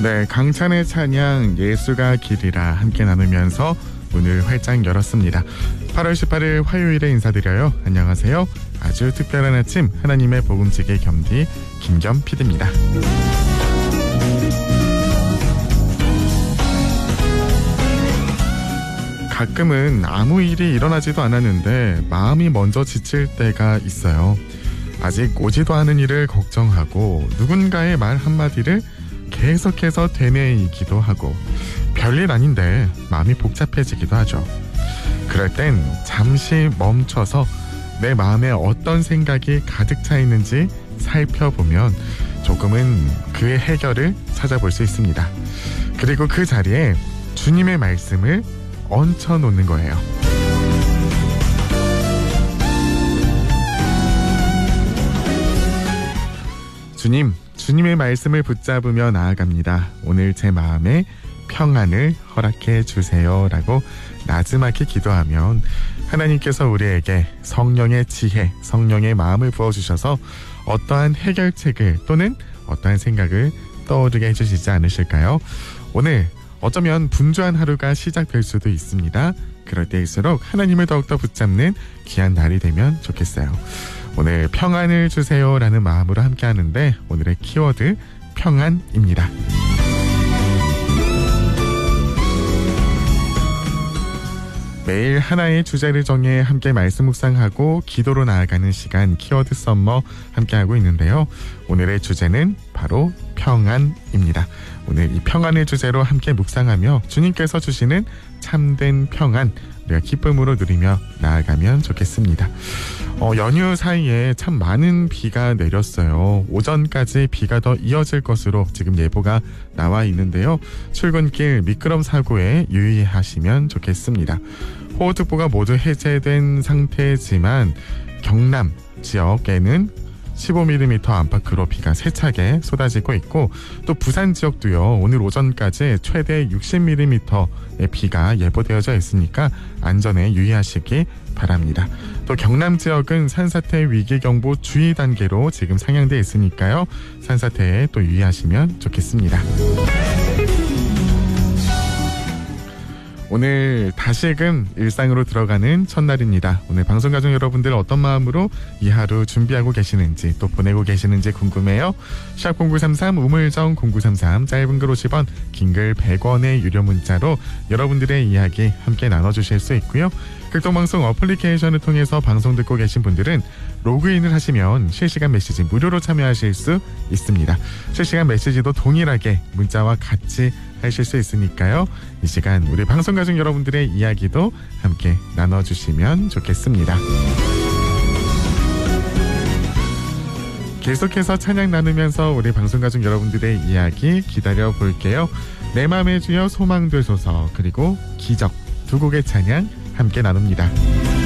네, 강찬의 찬양 예수가 길이라 함께 나누면서 문을 활짝 열었습니다. 8월 18일 화요일에 인사드려요. 안녕하세요. 아주 특별한 아침 하나님의 복음지기 겸디 김겸 PD입니다. 가끔은 아무 일이 일어나지도 않았는데 마음이 먼저 지칠 때가 있어요. 아직 오지도 않은 일을 걱정하고 누군가의 말 한마디를 계속해서 되뇌이기도 하고 별일 아닌데 마음이 복잡해지기도 하죠. 그럴 땐 잠시 멈춰서 내 마음에 어떤 생각이 가득 차 있는지 살펴보면 조금은 그의 해결을 찾아볼 수 있습니다. 그리고 그 자리에 주님의 말씀을 얹혀놓는 거예요. 주님의 말씀을 붙잡으며 나아갑니다. 오늘 제 마음에 평안을 허락해 주세요 라고 나지막히 기도하면 하나님께서 우리에게 성령의 지혜, 성령의 마음을 부어주셔서 어떠한 해결책을 또는 어떠한 생각을 떠오르게 해주시지 않으실까요? 오늘 어쩌면 분주한 하루가 시작될 수도 있습니다. 그럴 때일수록 하나님을 더욱더 붙잡는 귀한 날이 되면 좋겠어요. 오늘 평안을 주세요 라는 마음으로 함께 하는데 오늘의 키워드 평안입니다. 매일 하나의 주제를 정해 함께 말씀 묵상하고 기도로 나아가는 시간 키워드 썸머 함께하고 있는데요. 오늘의 주제는 바로 평안입니다. 오늘 이 평안의 주제로 함께 묵상하며 주님께서 주시는 참된 평안 우리가 기쁨으로 누리며 나아가면 좋겠습니다. 연휴 사이에 참 많은 비가 내렸어요. 오전까지 비가 더 이어질 것으로 지금 예보가 나와 있는데요. 출근길 미끄럼 사고에 유의하시면 좋겠습니다. 호우특보가 모두 해제된 상태지만 경남 지역에는 15mm 안팎으로 비가 세차게 쏟아지고 있고 또 부산 지역도요. 오늘 오전까지 최대 60mm의 비가 예보되어져 있으니까 안전에 유의하시기 바랍니다. 또 경남 지역은 산사태 위기경보 주의 단계로 지금 상향되어 있으니까요. 산사태에 또 유의하시면 좋겠습니다. 오늘 다시금 일상으로 들어가는 첫날입니다. 오늘 방송 가족 여러분들 어떤 마음으로 이 하루 준비하고 계시는지 또 보내고 계시는지 궁금해요. 샵0933 우물정 0933 짧은 글 50원 긴 글 100원의 유료 문자로 여러분들의 이야기 함께 나눠주실 수 있고요. 극동방송 어플리케이션을 통해서 방송 듣고 계신 분들은 로그인을 하시면 실시간 메시지 무료로 참여하실 수 있습니다. 실시간 메시지도 동일하게 문자와 같이 하실 수 있으니까요. 이 시간 우리 방송 가족 여러분들의 이야기도 함께 나눠주시면 좋겠습니다. 계속해서 찬양 나누면서 우리 방송 가족 여러분들의 이야기 기다려 볼게요. 내 맘에 주여 소망 되소서 그리고 기적 두 곡의 찬양 함께 나눕니다.